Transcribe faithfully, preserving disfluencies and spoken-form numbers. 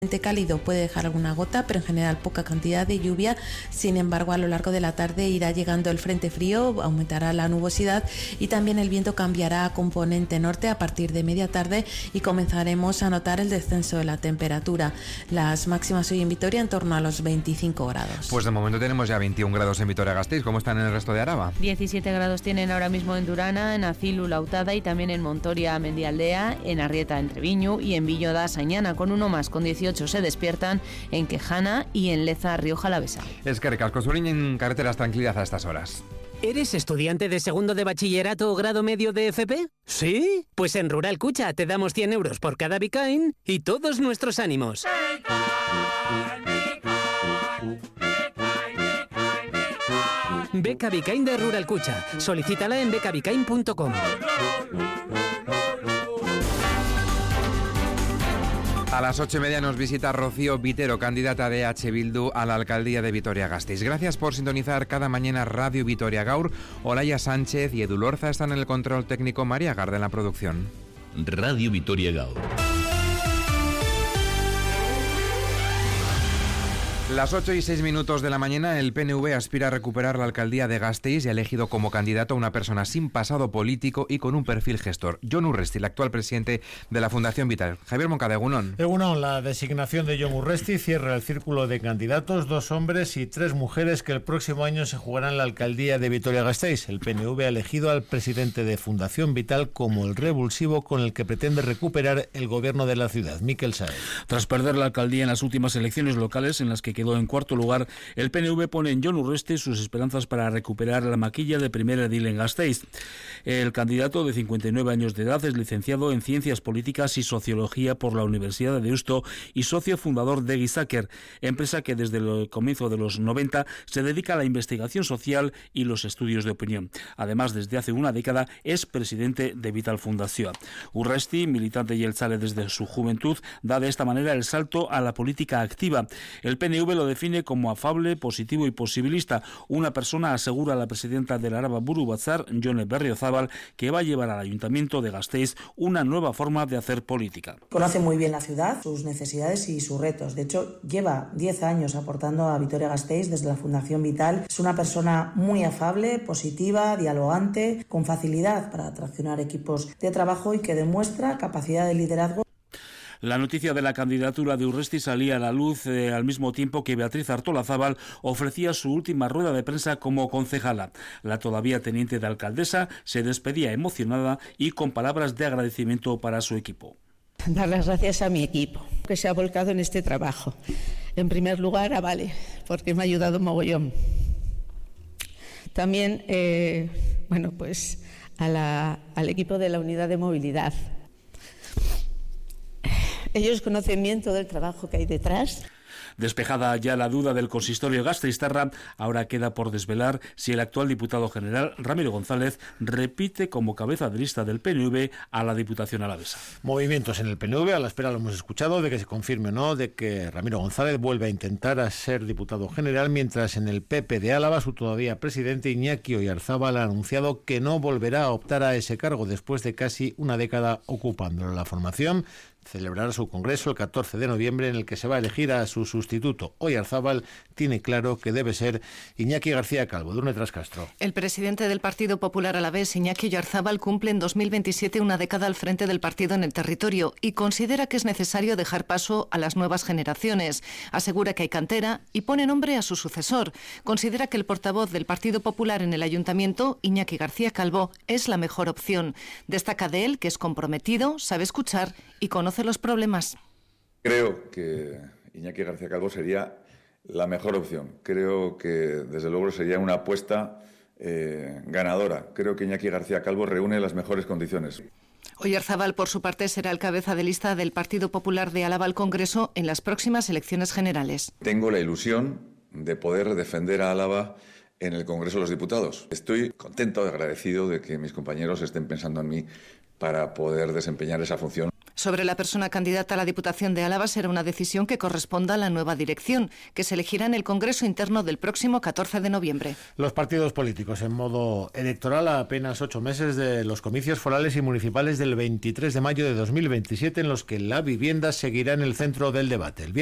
Cálido puede dejar alguna gota, pero en general poca cantidad de lluvia. Sin embargo, a lo largo de la tarde irá llegando el frente frío, aumentará la nubosidad y también el viento cambiará a componente norte a partir de media tarde y comenzaremos a notar el descenso de la temperatura. Las máximas hoy en Vitoria en torno a los veinticinco grados. Pues de momento tenemos ya veintiún grados en Vitoria-Gasteiz. ¿Cómo están en el resto de Araba? diecisiete grados tienen ahora mismo en Durana, en Acilu, Lautada y también en Montoria, Mendialdea, en Arrieta, en Treviño y en Villoda, Sañana, con uno más, con dieciocho se despiertan en Quejana y en Leza, Rioja Alavesa. Es que recasco Suriñ en carreteras, tranquilidad a estas horas. ¿Eres estudiante de segundo de bachillerato o grado medio de F P? ¿Sí? Pues en Rural Cucha te damos cien euros por cada Bicain y todos nuestros ánimos. Beca Bicain de Rural Cucha. Solicítala en beca bicain punto com. A las ocho y media nos visita Rocío Vitero, candidata de H. Bildu a la alcaldía de Vitoria-Gasteiz. Gracias por sintonizar cada mañana Radio Vitoria Gaur. Olaya Sánchez y Edu Lorza están en el control técnico, María Garda en la producción. Radio Vitoria Gaur. Las ocho y seis minutos de la mañana, el P N V aspira a recuperar la alcaldía de Gasteiz y ha elegido como candidato a una persona sin pasado político y con un perfil gestor. Jon Urresti, el actual presidente de la Fundación Vital. Javier Moncada, Egunon. Egunon, la designación de Jon Urresti cierra el círculo de candidatos, dos hombres y tres mujeres que el próximo año se jugarán la alcaldía de Vitoria-Gasteiz. El P N V ha elegido al presidente de Fundación Vital como el revulsivo con el que pretende recuperar el gobierno de la ciudad. Mikel Saez. Tras perder la alcaldía en las últimas elecciones locales en las que quedó en cuarto lugar, el P N V pone en Jon Urresti sus esperanzas para recuperar la maquilla de primer edil en Gasteiz. El candidato de cincuenta y nueve años de edad es licenciado en Ciencias Políticas y Sociología por la Universidad de Deusto y socio fundador de Gizaker, empresa que desde el comienzo de los noventa se dedica a la investigación social y los estudios de opinión. Además, desde hace una década es presidente de Vital Fundación. Urresti, militante jeltzale desde su juventud, da de esta manera el salto a la política activa. El P N V lo define como afable, positivo y posibilista. Una persona, asegura la presidenta del Araba Buru Batzar, Jone Berriozabal, que va a llevar al Ayuntamiento de Gasteiz una nueva forma de hacer política. Conoce muy bien la ciudad, sus necesidades y sus retos. De hecho, lleva diez años aportando a Vitoria-Gasteiz desde la Fundación Vital. Es una persona muy afable, positiva, dialogante, con facilidad para atraccionar equipos de trabajo y que demuestra capacidad de liderazgo. La noticia de la candidatura de Urresti salía a la luz eh, al mismo tiempo que Beatriz Artolazábal ofrecía su última rueda de prensa como concejala. La todavía teniente de alcaldesa se despedía emocionada y con palabras de agradecimiento para su equipo. Dar las gracias a mi equipo, que se ha volcado en este trabajo. En primer lugar, a Vale, porque me ha ayudado mogollón. También, eh, bueno, pues a la, al equipo de la unidad de movilidad. Ellos conocen bien todo el trabajo que hay detrás. Despejada ya la duda del consistorio gasteiztarra, ahora queda por desvelar si el actual diputado general, Ramiro González, repite como cabeza de lista del P N V a la Diputación alavesa. Movimientos en el P N V, a la espera, lo hemos escuchado, de que se confirme o no, de que Ramiro González vuelva a intentar a ser diputado general, mientras en el P P de Álava, su todavía presidente Iñaki Oyarzábal ha anunciado que no volverá a optar a ese cargo después de casi una década ocupándolo. La formación celebrará su congreso el catorce de noviembre, en el que se va a elegir a su sustituto. Oyarzábal tiene claro que debe ser Iñaki García Calvo. Durne Trascastro. El presidente del Partido Popular alavés, Iñaki Oyarzábal, cumple en dos mil veintisiete una década al frente del partido en el territorio y considera que es necesario dejar paso a las nuevas generaciones. Asegura que hay cantera y pone nombre a su sucesor. Considera que el portavoz del Partido Popular en el Ayuntamiento, Iñaki García Calvo, es la mejor opción. Destaca de él que es comprometido, sabe escuchar y conoce los problemas. Creo que Iñaki García Calvo sería la mejor opción. Creo que, desde luego, sería una apuesta eh, ganadora. Creo que Iñaki García Calvo reúne las mejores condiciones. Oyarzábal, por su parte, será el cabeza de lista del Partido Popular de Álava al Congreso en las próximas elecciones generales. Tengo la ilusión de poder defender a Álava en el Congreso de los Diputados. Estoy contento y agradecido de que mis compañeros estén pensando en mí para poder desempeñar esa función. Sobre la persona candidata a la Diputación de Álava será una decisión que corresponda a la nueva dirección, que se elegirá en el Congreso Interno del próximo catorce de noviembre. Los partidos políticos en modo electoral a apenas ocho meses de los comicios forales y municipales del veintitrés de mayo de dos mil veintisiete, en los que la vivienda seguirá en el centro del debate. El